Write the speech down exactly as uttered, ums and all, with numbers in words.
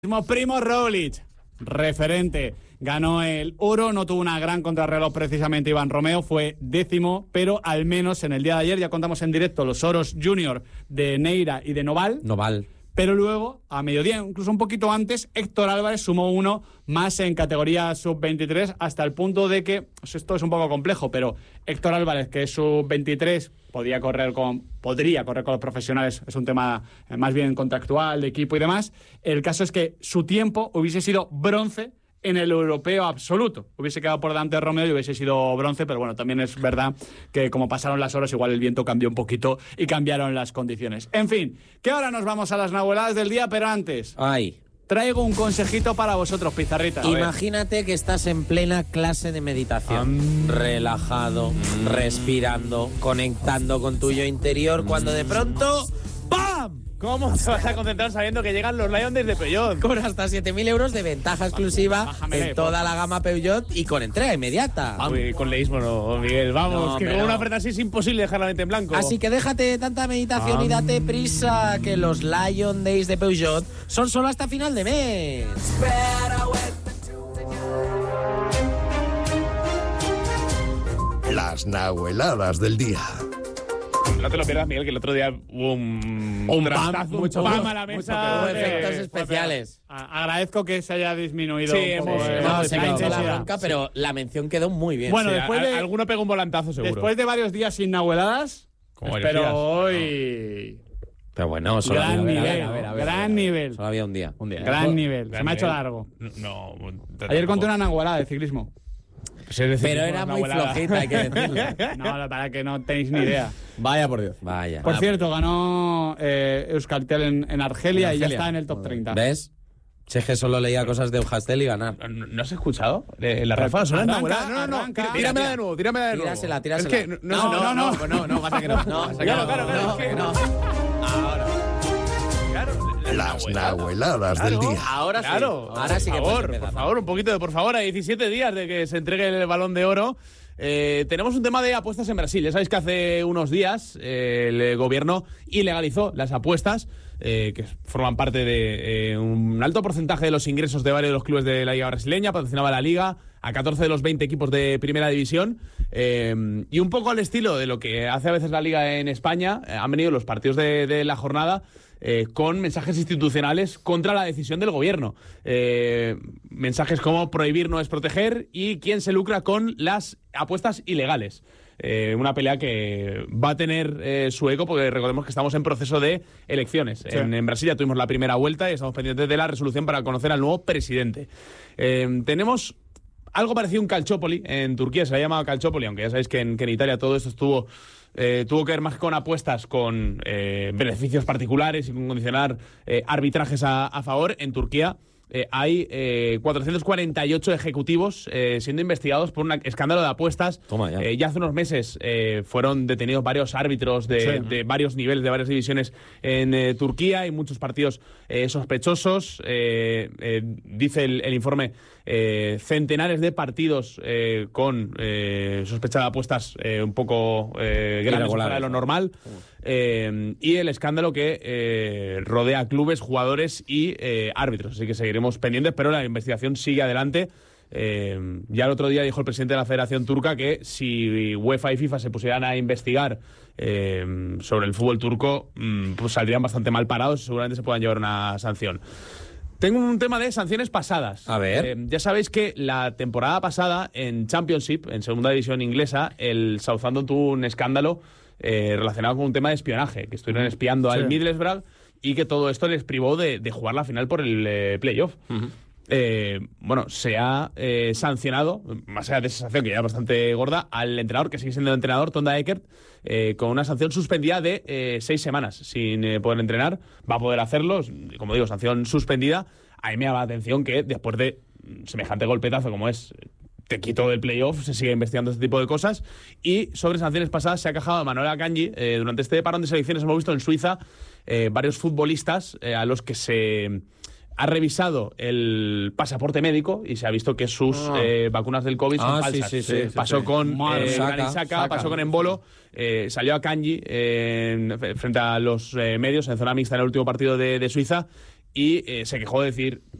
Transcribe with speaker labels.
Speaker 1: Primo Roglic, referente, ganó el oro, no tuvo una gran contrarreloj precisamente Iván Romeo, fue décimo, pero al menos en el día de ayer ya contamos en directo los oros junior de Neira y de Noval.
Speaker 2: Noval.
Speaker 1: Pero luego, a mediodía, incluso un poquito antes, Héctor Álvarez sumó uno más en categoría sub veintitrés, hasta el punto de que, pues esto es un poco complejo, pero Héctor Álvarez, que es sub veintitrés, podía correr con, podría correr con los profesionales, es un tema más bien contractual, de equipo y demás. El caso es que su tiempo hubiese sido bronce en el europeo absoluto. Hubiese quedado por delante de Romeo y hubiese sido bronce, pero bueno, también es verdad que como pasaron las horas, igual el viento cambió un poquito y cambiaron las condiciones. En fin, que ahora nos vamos a las nahueladas del día, pero antes...
Speaker 2: Ay.
Speaker 1: Traigo un consejito para vosotros, Pizarrita.
Speaker 2: Imagínate que estás en plena clase de meditación, um, relajado, mm. respirando, conectando con tu yo interior, mm. cuando de pronto... ¡pam!
Speaker 3: ¿Cómo te vas a concentrar sabiendo que llegan los Lions desde Peugeot?
Speaker 2: Con hasta siete mil euros de ventaja exclusiva
Speaker 3: Bájame,
Speaker 2: en toda la gama Peugeot y con entrega inmediata.
Speaker 3: Uy, con leísmo no, Miguel. Vamos,
Speaker 2: no,
Speaker 3: que
Speaker 2: pero...
Speaker 3: con una oferta así es imposible dejar la mente en blanco.
Speaker 2: Así que déjate de tanta meditación um... y date prisa, que los Lion Days de Peugeot son solo hasta final de mes.
Speaker 4: Las nahueladas del día.
Speaker 3: No te lo pierdas, Miguel, que el otro día hubo un,
Speaker 2: un
Speaker 3: trastazo,
Speaker 2: pam, mucho
Speaker 3: un pam
Speaker 2: pam,
Speaker 3: a la mesa.
Speaker 2: Hubo
Speaker 3: de,
Speaker 2: efectos
Speaker 3: de,
Speaker 2: especiales.
Speaker 1: Agradezco que se haya disminuido
Speaker 3: sí,
Speaker 1: un poco.
Speaker 3: Hemos,
Speaker 1: eh,
Speaker 2: no,
Speaker 1: no,
Speaker 2: se me echó la bronca, pero sí. La mención quedó muy bien.
Speaker 1: Bueno,
Speaker 3: sí,
Speaker 1: después de,
Speaker 3: a, alguno pegó un volantazo, seguro.
Speaker 1: Después de varios días sin nahueladas, pero hoy...
Speaker 2: No. Pero bueno, solo
Speaker 1: gran
Speaker 2: había,
Speaker 1: nivel,
Speaker 2: a ver, a ver, a ver,
Speaker 1: gran
Speaker 2: a ver.
Speaker 1: nivel.
Speaker 2: Solo había un día. Un día.
Speaker 1: Gran
Speaker 2: ¿eh?
Speaker 1: nivel.
Speaker 3: Gran
Speaker 1: se me ha hecho
Speaker 3: nivel.
Speaker 1: largo.
Speaker 3: No, no
Speaker 1: Ayer conté una nahuelada de ciclismo.
Speaker 3: Pues es decir,
Speaker 2: pero era muy
Speaker 3: volada.
Speaker 2: flojita, hay que decirlo.
Speaker 1: No, para que no tenéis ni idea.
Speaker 2: Vaya por Dios. Vaya.
Speaker 1: Por cierto, ganó eh, Euskaltel en, en, Argelia en Argelia y ya está en el top treinta.
Speaker 2: ¿Ves? Si es que solo leía cosas de Euskaltel y ganar.
Speaker 3: ¿No, no has escuchado? Eh, la Rafa suena
Speaker 1: arranca,
Speaker 3: nahuelada. No, no, no.
Speaker 1: arranca.
Speaker 3: Tíramela de nuevo, tíramela de nuevo.
Speaker 2: Tírasela, tírasela.
Speaker 3: Es que no,
Speaker 1: No, no, no.
Speaker 2: No, no, no, pasa que no. No,
Speaker 3: Claro, claro, claro.
Speaker 2: no,
Speaker 3: es que-
Speaker 2: no.
Speaker 3: Ahora. Claro,
Speaker 4: Las nahueladas del
Speaker 3: Claro.
Speaker 4: día.
Speaker 2: Ahora sí.
Speaker 3: Claro,
Speaker 2: Ahora sí que
Speaker 3: por
Speaker 2: puedes
Speaker 3: favor,
Speaker 2: empezar.
Speaker 3: por favor, un poquito de por favor. A diecisiete días de que se entregue el Balón de Oro, eh, tenemos un tema de apuestas en Brasil. Ya sabéis que hace unos días eh, el gobierno ilegalizó las apuestas, eh, que forman parte de eh, un alto porcentaje de los ingresos de varios de los clubes de la Liga brasileña. Patrocinaba la Liga a catorce de los veinte equipos de Primera División. Eh, y un poco al estilo de lo que hace a veces la Liga en España, eh, han venido los partidos de, de la jornada Eh, con mensajes institucionales contra la decisión del gobierno. Eh, mensajes como prohibir no es proteger y quién se lucra con las apuestas ilegales. Eh, una pelea que va a tener eh, su eco porque recordemos que estamos en proceso de elecciones. Sí. En, en Brasil ya tuvimos la primera vuelta y estamos pendientes de la resolución para conocer al nuevo presidente. Eh, tenemos algo parecido a un calciopoli en Turquía, se le ha llamado calciopoli, aunque ya sabéis que en, que en Italia todo esto estuvo... Eh, tuvo que ver más con apuestas con eh, beneficios particulares y con condicionar eh, arbitrajes a, a favor. En Turquía eh, hay eh, cuatrocientos cuarenta y ocho ejecutivos eh, siendo investigados por un escándalo de apuestas.
Speaker 2: Toma ya.
Speaker 3: Eh, ya hace unos meses eh, fueron detenidos varios árbitros de, sí. de varios niveles, de varias divisiones en eh, Turquía. Hay muchos partidos eh, sospechosos. Eh, eh, dice el, el informe eh, centenares de partidos eh, con eh, sospecha de apuestas eh, un poco eh, grandes fuera de lo normal. Eh, y el escándalo que eh, rodea a clubes, jugadores y eh, árbitros. Así que seguiremos pendientes, pero la investigación sigue adelante. Eh, ya el otro día dijo el presidente de la Federación Turca que si UEFA y FIFA se pusieran a investigar eh, sobre el fútbol turco, pues saldrían bastante mal parados y seguramente se puedan llevar una sanción. Tengo un tema de sanciones pasadas.
Speaker 2: A ver.
Speaker 3: Eh, ya sabéis que la temporada pasada en Championship, en segunda división inglesa, el Southampton tuvo un escándalo eh, relacionado con un tema de espionaje, que estuvieron espiando sí. al Middlesbrough y que todo esto les privó de, de jugar la final por el eh, playoff. Uh-huh. Eh, bueno, se ha eh, sancionado, más allá de esa sanción que ya es bastante gorda, al entrenador, que sigue siendo el entrenador, Tonda Eckert, eh, con una sanción suspendida de eh, seis semanas sin eh, poder entrenar. Va a poder hacerlo, como digo, sanción suspendida. A mí me llama la atención que después de semejante golpetazo como es, te quito del playoff, se sigue investigando este tipo de cosas. Y sobre sanciones pasadas se ha quejado Manuel Akanji. Eh, durante este parón de selecciones hemos visto en Suiza eh, varios futbolistas eh, a los que se... ha revisado el pasaporte médico y se ha visto que sus ah. eh, vacunas del COVID son
Speaker 2: ah,
Speaker 3: falsas.
Speaker 2: Sí, sí, sí,
Speaker 3: pasó
Speaker 2: sí,
Speaker 3: con
Speaker 2: sí.
Speaker 3: eh,
Speaker 2: Saca,
Speaker 3: Granit Xhaka,
Speaker 2: saca.
Speaker 3: pasó con Embolo, eh, salió a Kanji eh, frente a los eh, medios en zona mixta en el último partido de, de Suiza y eh, se quejó de decir